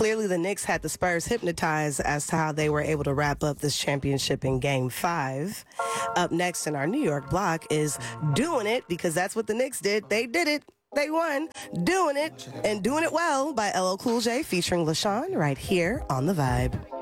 Clearly, the Knicks had the Spurs hypnotized as to how they were able to wrap up this championship in Game 5. Up next in our New York block is Doing It, because that's what the Knicks did. They did it. They won. Doing It, and doing it well by LL Cool J featuring LaShawn right here on The Vibe.